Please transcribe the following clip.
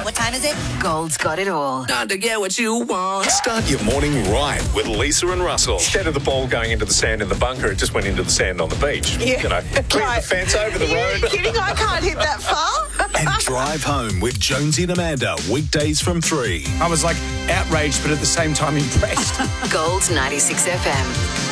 What time is it? Gold's got it all. Time to get what you want. Start your morning right with Lisa and Russell. Instead of the ball going into the sand in the bunker, it just went into the sand on the beach. Yeah. You know, clear the fence over the road. You're kidding? I can't hit that far. And drive home with Jonesy and Amanda, weekdays from 3. I was like outraged, but at the same time impressed. Gold's 96 FM.